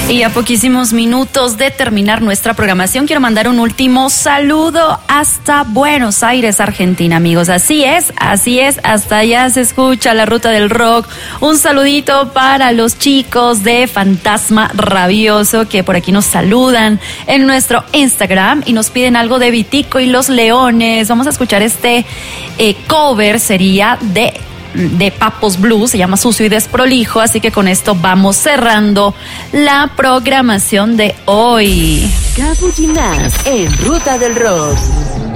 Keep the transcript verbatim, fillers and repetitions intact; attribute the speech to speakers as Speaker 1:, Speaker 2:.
Speaker 1: Y a poquísimos minutos de terminar nuestra programación, quiero mandar un último saludo hasta Buenos Aires, Argentina, amigos. Así es, así es, hasta allá se escucha la ruta del rock. Un saludito para los chicos de Fantasma Rabioso que por aquí nos saludan en nuestro Instagram y nos piden algo de Vitico y los Leones. Vamos a escuchar este eh, cover, sería de... de Papos Blues, se llama Sucio y Desprolijo, así que con esto vamos cerrando la programación de hoy.
Speaker 2: Caputinas en Ruta del Rock.